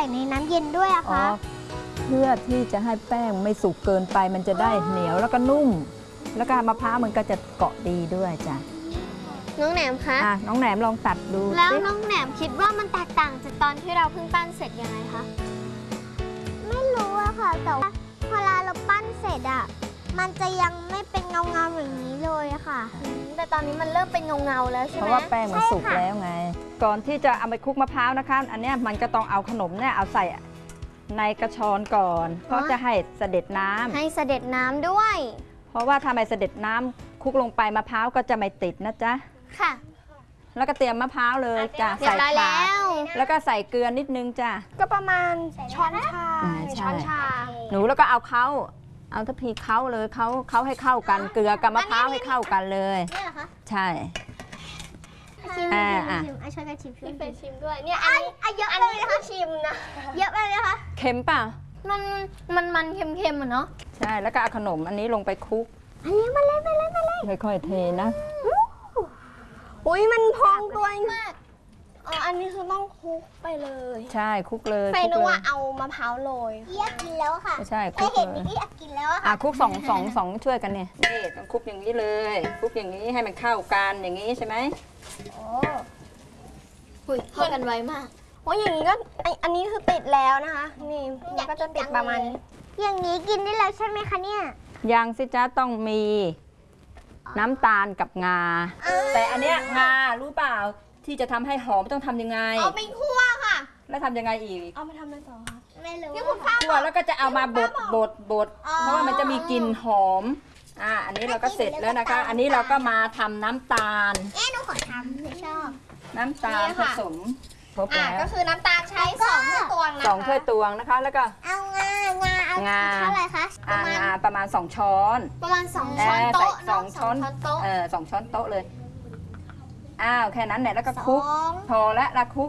ส่ในน้ำเย็นด้วยอะคะเพื่อที่จะให้แป้งไม่สุกเกินไปมันจะได้เหนียวแล้วก็นุ่มแล้วก็มะพร้าวมันก็จะเกาะดีด้วยจ้ะน้องแหนมคะน้องแหนมลองตัดดูแล้วน้องแหนมคิดว่ามันแตกต่างจากตอนที่เราเพิ่งปั้นเสร็จยังไงคะไม่รู้อะค่ะแต่ว่าพอเราปั้นเสร็จอะมันจะยังไม่เป็นเงาอย่างนี้เลยอะค่ะแต่ตอนนี้มันเริ่มเป็นเงาแล้วใช่ไหมเพราะว่าแป้งมันสุกแล้วไงก่อนที่จะเอาไปคลุกมะพร้าวนะคะอันนี้มันก็ต้องเอาขนมเนี่ยเอาใส่ในกระชอนก่อนเพราะจะให้เสด็จน้ำให้เสด็จน้ำด้วยเพราะว่าถ้าไม่เสด็จน้ำคลุกลงไปมะพร้าวก็จะไม่ติดนะจ๊ะค่ะแล้วก็เตรียมมะพร้าวเลยจ้ะใส่ถาดแล้วก็ใส่เกลือนิดนึงจ้ะก็ประมาณช้อนชาหนูแล้วก็เอาทัพพีเข้าเลยเขาให้เข้ากันเกลือกับมะพร้าวให้เข้ากันเลยนี่เหรอคะใช่ชิมช่วยกันชิมพี่เป็นชิมด้วยเนี่ยอันเยอะเลยนะคะชิมนะเยอะเลยนะคะเค็มป่ะมันเค็มๆเนาะใช่แล้วก็เอาขนมอันนี้ลงไปคลุกอันนี้มาเลยค่อยๆเทนะอุ้ยมันพองตัวมากอันนี้คือต้องคลุกไปเลยใช่คลุกเลยไปนึกว่าเอามะพร้าวโรยอยากกินแล้วค่ะใช่คลุกเห็นนี่อยากกินแล้วค่ะคลุกสองช่วยกันเนี่ยนี่ต้องคลุกอย่างนี้เลยคลุกอย่างนี้ให้มันเข้ากันอย่างนี้ใช่ไหมโอ้เข้ากันไวมากโอ้ยอย่างนี้ก็อันนี้คือติดแล้วนะคะนี่มันก็จะติดประมาณอย่างนี้กินได้แล้วใช่ไหมคะเนี่ยยังสิจ๊ะต้องมีน้ำตาลกับงาแต่อันเนี้ยงารู้เปล่าที่จะทำให้หอมต้องทำยังไงเอาไปคั่วค่ะแล้วทำยังไงอีกเอาไปทำอะไรต่อคะไม่รู้คั่วแล้วก็จะเอามาบดเพราะว่ามันจะมีกลิ่นหอมอันนี้เราก็เสร็จแล้วนะคะอันนี้เราก็มาทำน้ำตาลหนูขอทำไม่ชอบน้ำตาลผสมครบแล้วก็คือน้ำตาลใช้2 ถ้วยตวงนะคะ 2 ถ้วยตวงนะคะแล้วก็เอางาเท่าไหร่คะประมาณ2 ช้อนประมาณ2 ช้อนโต๊ะ 2 ช้อนโต๊ะ2 ช้อนโต๊ะเลยแค่นั้นแหละแล้วก็คลุกพอแล้วคลุก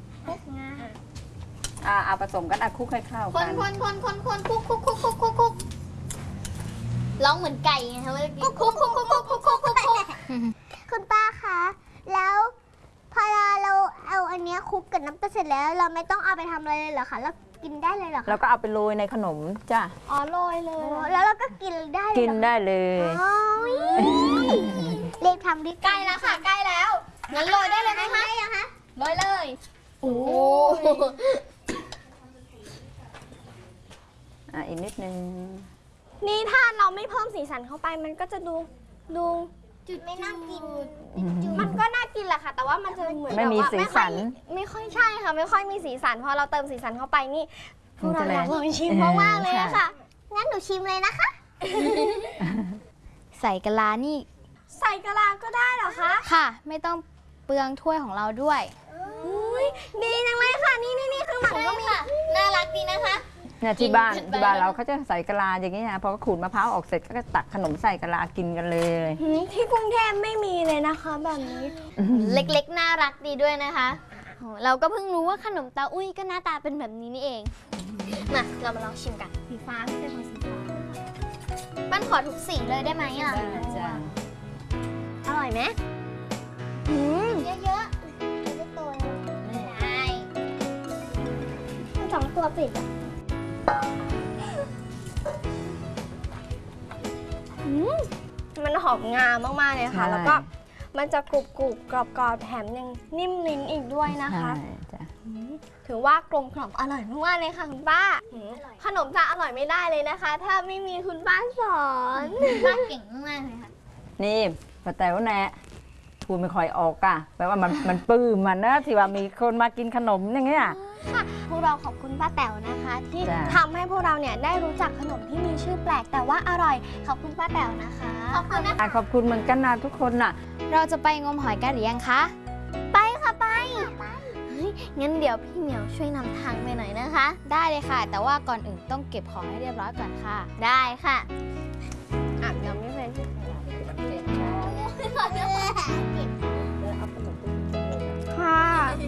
เอาผสมกันคลุกให้เข้ากันคนคุกร้องเหมือนไก่ไงคะเมื่อกี้คุกคุณป้าคะแล้วพอเราเอาอันนี้คลุกกับน้ำตาลเสร็จแล้วเราไม่ต้องเอาไปทำอะไรเลยเหรอคะแล้วกินได้เลยเหรอคะเราก็เอาไปโรยในขนมจ้ะโรยเลยแล้วเราก็กินได้เลยรีบทำดิใกล้แล้วค่ะใกล้แล้วงั้นโรยได้เลยไหมคะโรยเลยโอ้อีกนิดนึงนี่ถ้าเราไม่เพิ่มสีสันเข้าไปมันก็จะดูจุดไม่น่ากินมันก็น่ากินแหละค่ะแต่ว่ามันจะเหมือนไม่มีสีสันไม่ค่อยใช่ค่ะไม่ค่อยมีสีสันพอเราเติมสีสันเข้าไปนี่พวกเราอยากลองชิมมากๆเลยค่ะงั้นหนูชิมเลยนะคะใส่กะลานี่ใส่กะลาก็ได้เหรอคะค่ะไม่ต้องเปลืองถ้วยของเราด้วยดีจังเลยค่ะนี่คือหมันก็มีน่ารักดีนะคะเนี่ยที่บ้านเราเขาจะใส่กะลาอย่างนี้นะพอขูดมะพร้าวออกเสร็จก็ตักขนมใส่กะลากินกันเลยที่กรุงเทพไม่มีเลยนะคะแบบนี้เล็กๆน่ารักดีด้วยนะคะเราก็เพิ่งรู้ว่าขนมตาอุ้ยก็หน้าตาเป็นแบบนี้นี่เองมาเรามาลองชิมกันสีฟ้าไม่ใช่สีฟ้าปั้นขอทุกสีเลยได้ไหมอ่ะอร่อยไหมเยอะๆได้ตัวได้2 ตัวปิดอ่ะมันหอมงามากๆเลยค่ะแล้วก็มันจะกรุบกรอบแถมยังนิ่มลิ้นอีกด้วยนะคะถือว่ากลมกล่อมอร่อยมากๆเลยค่ะคุณป้าขนมจะอร่อยไม่ได้เลยนะคะถ้าไม่มีคุณป้าสอนป้าเก่งมากเลยค่ะนี่ป้าแต๋วแน่พูดไม่ค่อยออกแปลว่ามันปลื้มมันนะที่ว่ามีคนมากินขนมอย่างเงี้ยค่ะพวกเราขอบคุณป้าแต๋วนะคะที่ทำให้พวกเราเนี่ยได้รู้จักขนมที่มีชื่อแปลกแต่ว่าอร่อยขอบคุณป้าแต๋วนะคะขอบคุณนะคะขอบคุณเหมือนกันนะทุกคนน่ะเราจะไปงมหอยกันหรือยังคะไปค่ะไปงั้นเดี๋ยวพี่เหมียวช่วยนำทางไปหน่อยนะคะได้เลยค่ะแต่ว่าก่อนอื่นต้องเก็บของให้เรียบร้อยก่อนค่ะได้ค่ะยังไม่เป็นค่ะ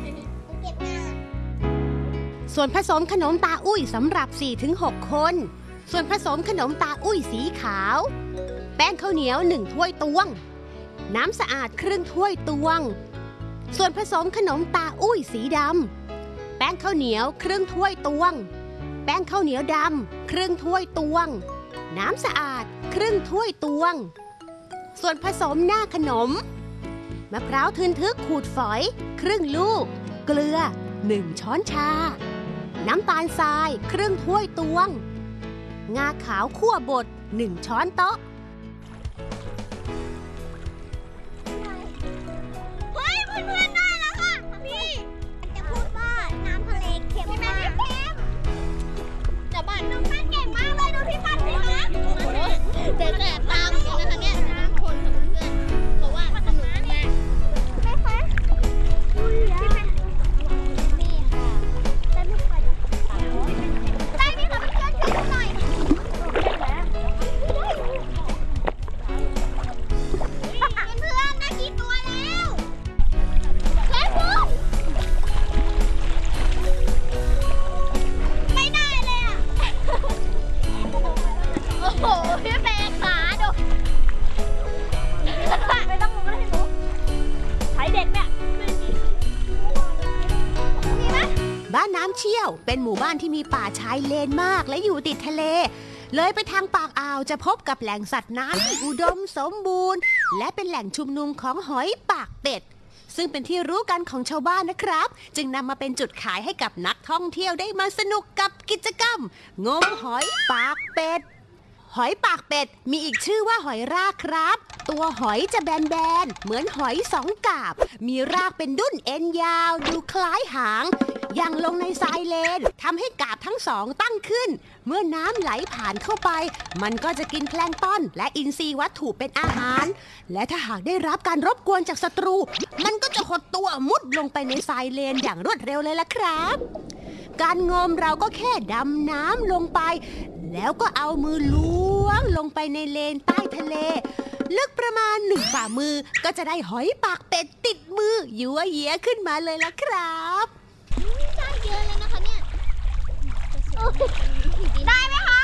ส่วนผสมขนมตาอุ้ยสำหรับ 4-6 คน ส่วนผสมขนมตาอุ้ยสีขาวแป้งข้าวเหนียว1 ถ้วยตวงน้ำสะอาดครึ่งถ้วยตวงส่วนผสมขนมตาอุ้ยสีดำแป้งข้าวเหนียวครึ่งถ้วยตวงแป้งข้าวเหนียวดำครึ่งถ้วยตวงน้ำสะอาดครึ่งถ้วยตวงส่วนผสมหน้าขนมมะพร้าวทึนทึกขูดฝอยครึ่งลูกเกลือ1 ช้อนชาน้ำตาลทรายครึ่งถ้วยตวงงาขาวคั่วบด1 ช้อนโต๊ะเฮ้ยเพื่อนๆได้แล้วค่ะพี่จะพูดว่าน้ำทะเลเค็มมากแต่บ้านน้องปั้นเก่งมากเลยดูพี่ปั้นสิคะเดี๋ยวแสบตามกันนะคะเนี่ยน้ำคนกับเพื่อนเพราะว่าสนุกมากไหมคะนี่ค่ะได้ไม่ค่อยได้ไหมคะเพื่อนๆช่วยหน่อยเพื่อนๆได้กี่ตัวแล้วเฮ้ยปุ๊บไม่ได้เลยอ่ะโอ้โหพี่เปย์ขาดูไม่ต้องรู้ให้รู้ใช้เด็กเนี่ยมีไหมบ้านน้ำเชี่ยวเป็นหมู่บ้านที่มีป่าชายเลนมากและอยู่ติดทะเลเลยไปทางปากอ่าวจะพบกับแหล่งสัตว์น้ำที่อุดมสมบูรณ์และเป็นแหล่งชุมนุมของหอยปากเป็ดซึ่งเป็นที่รู้กันของชาวบ้านนะครับจึงนำมาเป็นจุดขายให้กับนักท่องเที่ยวได้มาสนุกกับกิจกรรมงมหอยปากเป็ดหอยปากเป็ดมีอีกชื่อว่าหอยรากครับตัวหอยจะแบนๆเหมือนหอยสองกาบมีรากเป็นดุ้นเอ็นยาวดูคล้ายหางยังลงในทรายเลนทำให้กาบทั้งสองตั้งขึ้นเมื่อน้ำไหลผ่านเข้าไปมันก็จะกินแพลงก์ตอนและอินทรีย์วัตถุเป็นอาหารและถ้าหากได้รับการรบกวนจากศัตรูมันก็จะหดตัวมุดลงไปในทรายเลนอย่างรวดเร็วเลยล่ะครับการงมเราก็แค่ดำน้ำลงไปแล้วก็เอามือล้วงลงไปในเลนใต้ทะเลลึกประมาณ1 ฝ่ามือก็จะได้หอยปากเป็ดติดมือยั่วเยี้ยขึ้นมาเลยล่ะครับได้เยอะเลยนะคะเนี่ยได้ไหมคะ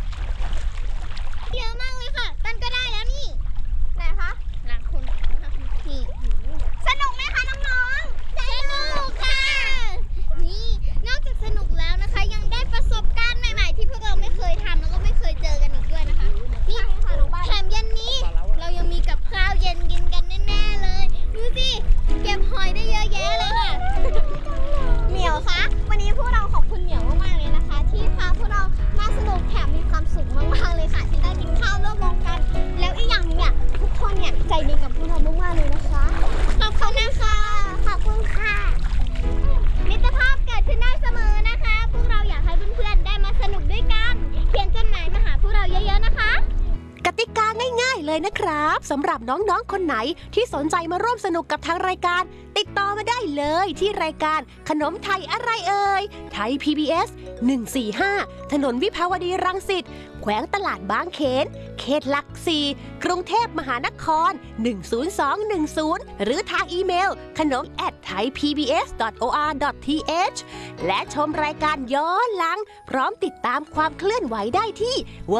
เยอะมากเลยค่ะตันก็ได้แล้วนี่ไหนคะหลังคุณนี่สนุกไหมคะน้องๆสนุกค่ะนี่นอกจากสนุกแล้วนะคะยังได้ประสบการณ์ใหม่ๆที่พวกเราไม่เคยทำแล้วก็ไม่เคยเจอกันอีกด้วยนะคะนี่แถมเย็นนี้เรายังมีกับข้าวเย็นกินกันแน่ๆเลยดูสิเก็บหอยได้เยอะแยะเลยค่ะเหมียวคะวันนี้พวกเราขอบคุณเหมียวมากๆเลยนะคะที่พาพวกเรามาสนุกแถมมีความสุขมากๆเลยค่ะที่ได้กินข้าวร่วมวงกันแล้วอีกอย่างหนึงเนี่ยทุกคนเนี่ยใจดีกับพวกเรามากๆเลยนะคะขอบคุณนะคะขอบคุณค่ะมิตรภาพเกิดขึ้นได้เสมอนะคะพวกเราอยากให้เพื่อนๆได้มาสนุกด้วยกันเขียนจดหมายมาหาพวกเราเยอะๆนะคะกติกาง่ายๆเลยนะครับสำหรับน้องๆคนไหนที่สนใจมาร่วมสนุกกับทางรายการติดต่อมาได้เลยที่รายการขนมไทยอะไรเอ่ยไทย PBS 145ถนนวิภาวดีรังสิตแขวงตลาดบางเขนเขตหลัก4กรุงเทพมหานคร10210หรือทางอีเมลขนม@thaipbs.or.th และชมรายการย้อนหลังพร้อมติดตามความเคลื่อนไหวได้ที่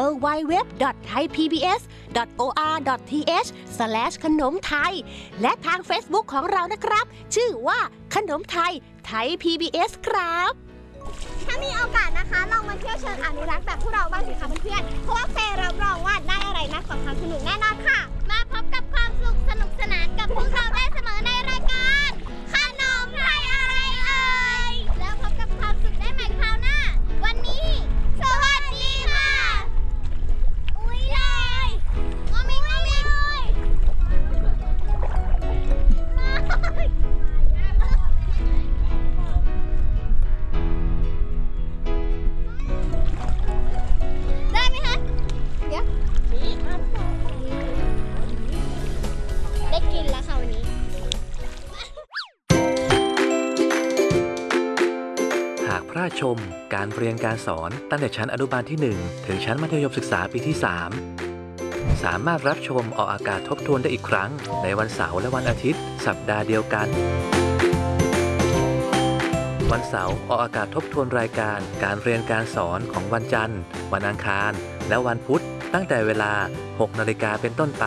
www.thaipbs.or.th ขนมไทยและทาง Facebook ของเรานะครับชื่อว่าขนมไทยไทย PBS ครับถ้ามีโอกาสนะคะลองมาเที่ยวเชิงอนุรักษ์แบบพวกเราบ้างสิคะเพื่อนๆเพราะว่าเฟย์รับรองว่าได้อะไรมากกว่าความสนุกแน่นอนค่ะ มาพบกับความสุขสนุกสนานกับพวกเราได้เสมอในรายการขนมไทยอะไรเอ่ยแล้วพบกับความสุขได้ใหม่คราวหน้าวันนี้สวัสดีค่ะอุ้ยเลยงอมิงเลยได้ไหมคะเดี๋ยวได้กินแล้วค่ะวันนี้หากพลาดชมการเรียนการสอนตั้งแต่ชั้นอนุบาลที่ 1 ถึงชั้นมัธยมศึกษาปีที่ 3 สามารถรับชมออกอากาศทบทวนได้อีกครั้งในวันเสาร์และวันอาทิตย์สัปดาห์เดียวกัน วันเสาร์ออกอากาศทบทวนรายการการเรียนการสอนของวันจันทร์วันอังคารและวันพุธตั้งแต่เวลา 6 นาฬิกาเป็นต้นไป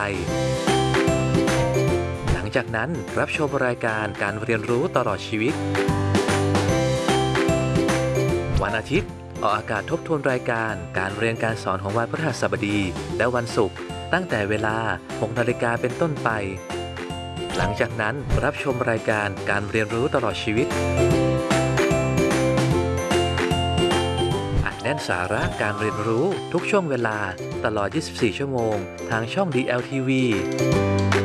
หลังจากนั้นรับชมรายการการเรียนรู้ตลอดชีวิตวันอาทิตย์ออกอากาศทบทวนรายการการเรียนการสอนของวันพฤหัสบดีและวันศุกร์ตั้งแต่เวลา 6 นาฬิกาเป็นต้นไป หลังจากนั้นรับชมรายการการเรียนรู้ตลอดชีวิตอัดแน่นสาระการเรียนรู้ทุกช่วงเวลาตลอด 24 ชั่วโมงทางช่อง DLTV